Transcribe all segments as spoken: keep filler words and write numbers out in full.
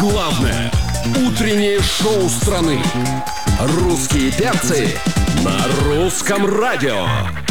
Главное утреннее шоу страны. Русские перцы на русском радио.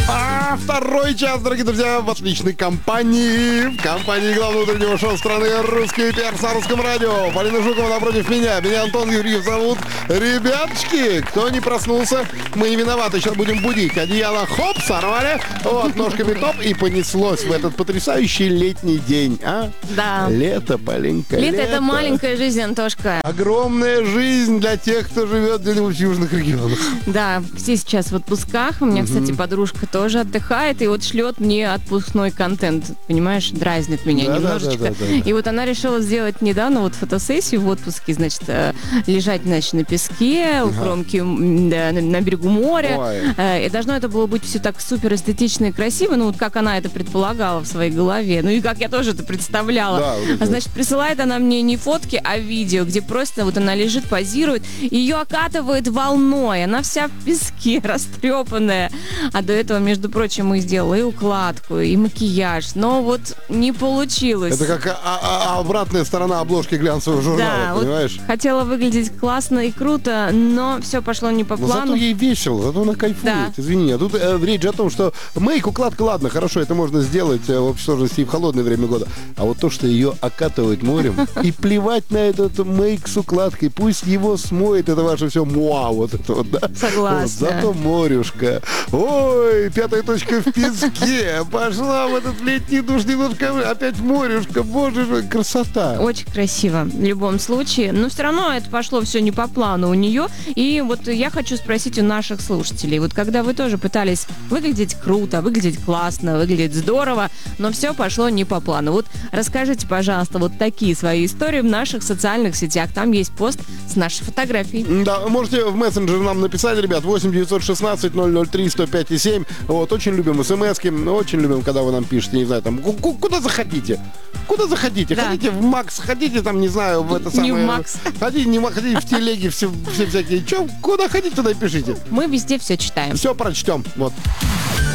А второй час, дорогие друзья, в отличной компании. В компании главного утреннего шоу страны «Русские перцы» на русском радио. Полина Жукова напротив меня. Меня Антон Юрьев зовут. Ребяточки, кто не проснулся, мы не виноваты. Сейчас будем будить. Одеяло хоп, сорвали. Вот, ножками топ. И понеслось в этот потрясающий летний день. А? Да. Лето, Поленька, Лето, лето. это маленькая жизнь, Антошка. Огромная жизнь для тех, кто живет где-нибудь в южных регионах. Да, все сейчас в отпусках. У меня, кстати, подружка тоже отдыхает и вот шлет мне отпускной контент. Понимаешь, дразнит меня Да, немножечко. да, да, да, да. И вот она решила сделать недавно вот фотосессию в отпуске, значит, э, лежать, значит, на песке, у кромки, м, да, на, на берегу моря. Ой. Э, и должно это было быть все так супер эстетично и красиво, ну вот как она это предполагала в своей голове, ну и как я тоже это представляла. Да, вот это А значит, присылает она мне не фотки, а видео, где просто вот она лежит, позирует, ее окатывает волной, она вся в песке, растрепанная. А до этого, между прочим, мы сделали и укладку, и макияж, но вот не получилось. Это как а- а- а обратная сторона обложки глянцевого журнала, Да, вот понимаешь? хотела выглядеть классно и круто, но все пошло не по Но плану. зато ей весело, зато она кайфует, Да. извини. А тут э, речь о том, что мейк, укладка, ладно, хорошо, это можно сделать э, в общей сложности и в холодное время года. А вот то, что ее окатывать морем, и плевать на этот мейк с укладкой, пусть его смоет, это ваше все муа, вот это вот, да? Согласна. Вот, зато морюшка. Ой, пятая точка в песке. Пошла в этот летний душ немножко, опять морюшка. Боже мой, красота. Очень красиво в любом случае. Но все равно это пошло все не по плану у нее. И вот я хочу спросить у наших слушателей. Вот когда вы тоже пытались выглядеть круто, выглядеть классно, выглядеть здорово, но все пошло не по плану. Вот расскажите, пожалуйста, вот такие свои истории в наших социальных сетях. Там есть пост с нашей фотографией. Да, можете в мессенджер нам написать, ребят, восемь девятьсот шестнадцать ноль ноль три сто пять семь. Вот, очень любим смс-ки, очень любим, когда вы нам пишете, не знаю, там, ку- ку- куда заходите? Куда заходите? Да. Хотите в Макс, хотите там, не знаю, в это самое... Не в Макс. Хотите, не в Макс, хотите в телеге, все, все всякие. Че, куда хотите, туда и пишите. Мы везде все читаем. Все прочтем, вот.